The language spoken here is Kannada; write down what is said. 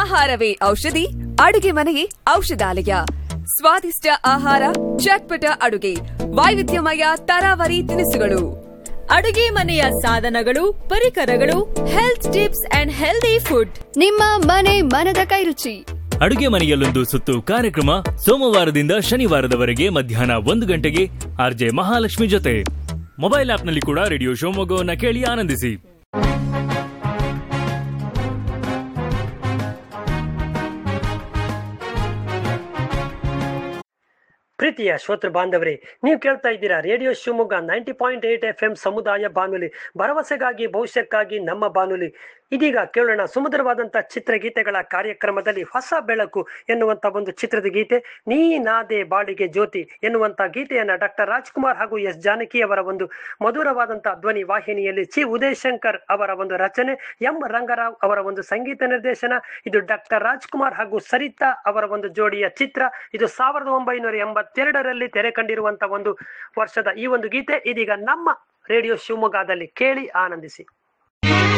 ಆಹಾರವೇ ಔಷಧಿ, ಅಡುಗೆ ಮನೆಯೇ ಔಷಧಾಲಯ. ಸ್ವಾದಿಷ್ಟ ಆಹಾರ, ಚಟ್ಪಟ ಅಡುಗೆ, ವೈವಿಧ್ಯಮಯ ತರಾವರಿ ತಿನಿಸುಗಳು, ಅಡುಗೆ ಮನೆಯ ಸಾಧನಗಳು, ಪರಿಕರಗಳು, health tips and healthy food. ನಿಮ್ಮ ಮನೆ ಮನದ ಕೈರುಚಿ. ಅಡುಗೆ ಮನೆಯಲ್ಲೊಂದು ಸುತ್ತು ಕಾರ್ಯಕ್ರಮ ಸೋಮವಾರದಿಂದ ಶನಿವಾರದವರೆಗೆ ಮಧ್ಯಾಹ್ನ 1 ಗಂಟೆಗೆ ಆರ್ಜೆ ಮಹಾಲಕ್ಷ್ಮಿ ಜೊತೆ. ಮೊಬೈಲ್ ಆಪ್ನಲ್ಲಿ ಕೂಡ ರೇಡಿಯೋ ಶಿವಮೊಗ್ಗವನ್ನ ಕೇಳಿ ಆನಂದಿಸಿ. ಪ್ರೀತಿಯ ಶ್ರೋತೃ ಬಾಂಧವರೇ, ನೀವು ಕೇಳ್ತಾ ಇದ್ದೀರಾ ರೇಡಿಯೋ ಶಿವಮೊಗ್ಗ 90.8 FM ಸಮುದಾಯ ಬಾನುಲಿ, ಭರವಸೆಗಾಗಿ ಭವಿಷ್ಯಕ್ಕಾಗಿ ನಮ್ಮ ಬಾನುಲಿ. ಇದೀಗ ಕೇಳೋಣ ಸುಮಧುರವಾದಂಥ ಚಿತ್ರಗೀತೆಗಳ ಕಾರ್ಯಕ್ರಮದಲ್ಲಿ ಹೊಸ ಬೆಳಕು ಎನ್ನುವಂಥ ಒಂದು ಚಿತ್ರದ ಗೀತೆ. ನೀ ನಾದೆ ಬಾಳಿಗೆ ಜ್ಯೋತಿ ಎನ್ನುವಂಥ ಗೀತೆಯನ್ನು ಡಾಕ್ಟರ್ ರಾಜ್ಕುಮಾರ್ ಹಾಗೂ ಎಸ್ ಜಾನಕಿ ಅವರ ಒಂದು ಮಧುರವಾದಂಥ ಧ್ವನಿ ವಾಹಿನಿಯಲ್ಲಿ ಚಿ ಉದಯಶಂಕರ್ ಅವರ ಒಂದು ರಚನೆ, ಎಂ ರಂಗರಾವ್ ಅವರ ಒಂದು ಸಂಗೀತ ನಿರ್ದೇಶನ. ಇದು ಡಾಕ್ಟರ್ ರಾಜ್ಕುಮಾರ್ ಹಾಗೂ ಸರಿತಾ ಅವರ ಒಂದು ಜೋಡಿಯ ಚಿತ್ರ. ಇದು 1982ರಲ್ಲಿ ತೆರೆ ಕಂಡಿರುವಂತಹ ಒಂದು ವರ್ಷದ ಈ ಒಂದು ಗೀತೆ ಇದೀಗ ನಮ್ಮ ರೇಡಿಯೋ ಶಿವಮೊಗ್ಗದಲ್ಲಿ ಕೇಳಿ ಆನಂದಿಸಿ.